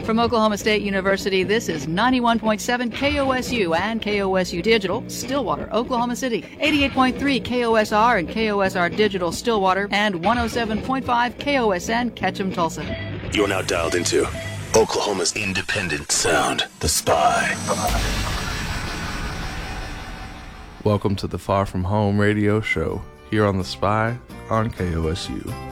From Oklahoma State University, this is 91.7 KOSU and KOSU Digital, Stillwater, Oklahoma City, 88.3 KOSR and KOSR Digital, Stillwater, and 107.5 KOSN, Ketchum, Tulsa. You're now dialed into Oklahoma's independent sound, The Spy. Welcome to the Far From Home radio show here on The Spy on KOSU.